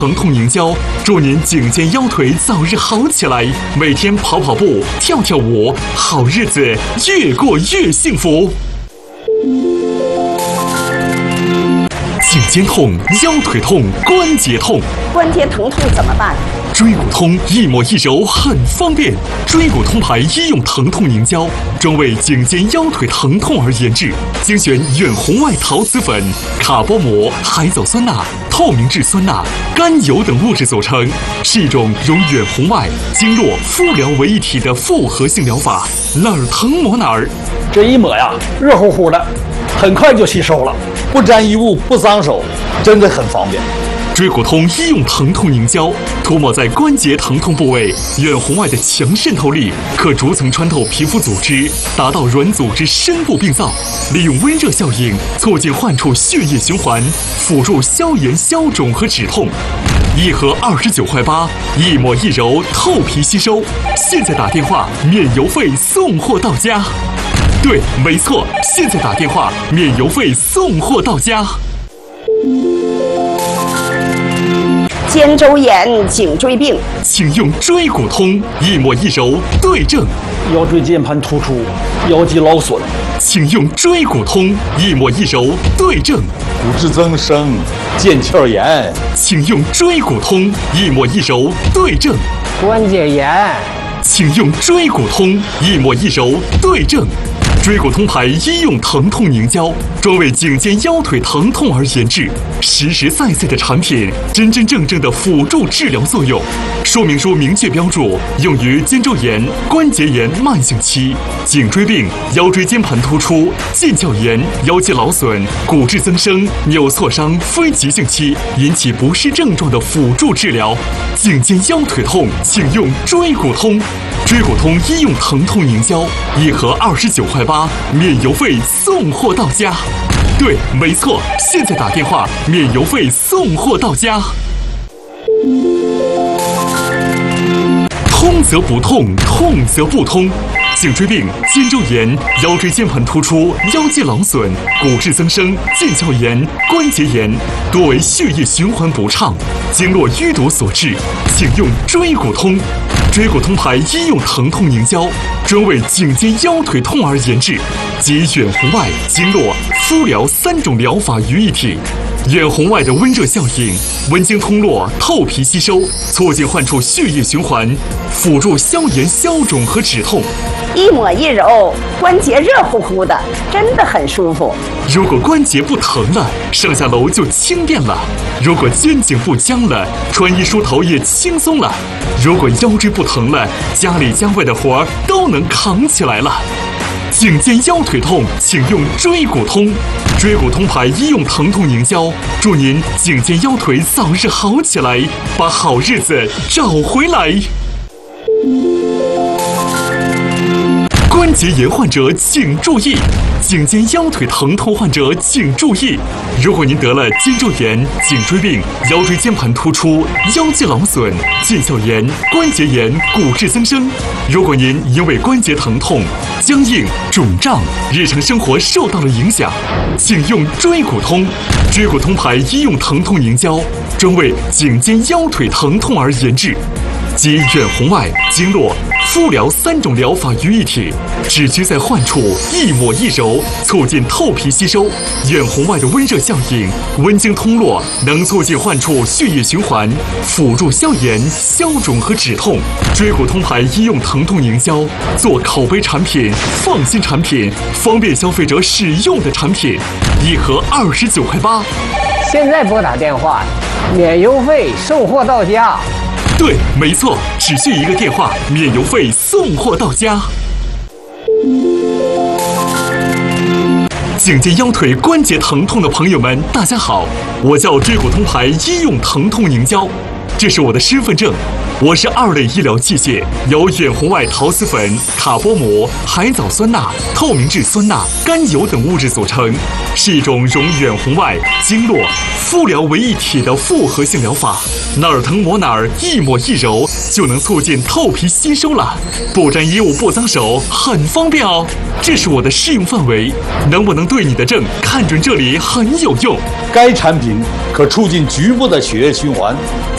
疼痛凝胶，祝您颈肩腰腿早日好起来，每天跑跑步、跳跳舞，好日子越过越幸福。颈肩痛、腰腿痛、关节痛， 关节疼痛怎么办？ 椎骨通一抹一揉很方便，椎骨通牌医用疼痛凝胶，专为颈肩腰腿疼痛而研制，精选远红外陶瓷粉、卡波膜、海藻酸钠、透明质酸钠、甘油等物质组成，是一种融远红外、经络、敷疗为一体的复合性疗法。哪儿疼抹哪儿， 这一抹呀，热乎乎的，很快就吸收了，不沾衣物，不脏手，真的很方便。 椎骨通医用疼痛凝胶，涂抹在关节疼痛部位，远红外的强渗透力可逐层穿透皮肤组织，达到软组织深部病灶，利用温热效应促进患处血液循环，辅助消炎消肿和止痛。一盒29块8，一抹一揉，透皮吸收。现在打电话免邮费送货到家。对，没错，现在打电话免邮费送货到家。 肩周炎、颈椎病， 请用椎骨通，一抹一揉对症。 腰椎间盘突出、腰肌劳损， 请用椎骨通，一抹一揉对症。 骨质增生、腱鞘炎， 请用椎骨通，一抹一揉对症。 关节炎， 请用椎骨通，一抹一揉对症。椎骨通牌医用疼痛凝胶，专为颈肩腰腿疼痛而研制，实实在在的产品，真真正正的辅助治疗作用。说明书明确标注，用于肩周炎、关节炎慢性期、颈椎病、腰椎间盘突出、腱鞘炎、腰肌劳损、骨质增生、扭挫伤非急性期引起不适症状的辅助治疗。颈肩腰腿痛，请用椎骨通。椎骨通医用疼痛凝胶，一盒29块8，免邮费送货到家。对，没错，现在打电话免邮费送货到家。通则不痛，痛则不通。颈椎病、肩周炎、腰椎间盘突出、腰肌劳损、骨质增生、腱鞘炎、关节炎，多为血液循环不畅、经络淤堵所致，请用椎骨通。椎骨通牌医用疼痛凝胶，专为颈肩腰腿痛而研制，集远红外、经络、敷疗3种疗法于一体。远红外的温热效应，温经通络，透皮吸收，促进患处血液循环，辅助消炎消肿和止痛。 一抹一揉，关节热乎乎的，真的很舒服。 如果关节不疼了，上下楼就轻便了；如果肩颈不僵了，穿衣梳头也轻松了；如果腰椎不疼了，家里家外的活儿都能扛起来了。颈肩腰腿痛，请用椎骨通。椎骨通牌医用疼痛凝胶，祝您颈肩腰腿早日好起来，把好日子找回来。关节炎患者请注意，颈肩腰腿疼痛患者请注意。如果您得了肩周炎、颈椎病、腰椎间盘突出、腰肌劳损、腱鞘炎、关节炎、骨质增生，如果您因为关节疼痛、僵硬、肿胀，日常生活受到了影响，请用椎骨通。椎骨通牌医用疼痛凝胶，专为颈肩腰腿疼痛而研制，集远红外、经络、敷疗3种疗法于一体，只需在患处一抹一揉，促进透皮吸收。远红外的温热效应，温经通络，能促进患处血液循环，辅助消炎消肿和止痛。椎骨通牌医用疼痛凝胶，做口碑产品、放心产品、方便消费者使用的产品，一盒29块8。 现在拨打电话，免邮费送货到家。 对，没错，只需一个电话，免邮费送货到家。颈肩腰腿关节疼痛的朋友们，大家好，我叫椎骨通牌医用疼痛凝胶，这是我的身份证。我是2类医疗器械，由远红外陶瓷粉、卡波膜、海藻酸钠、透明质酸钠、甘油等物质组成，是一种融远红外、经络、敷疗为一体的复合性疗法。哪儿疼抹哪儿，一抹一揉就能促进透皮吸收了，不沾衣物不脏手，很方便哦。这是我的适用范围，能不能对你的症看准这里很有用。 该产品可促进局部的血液循环，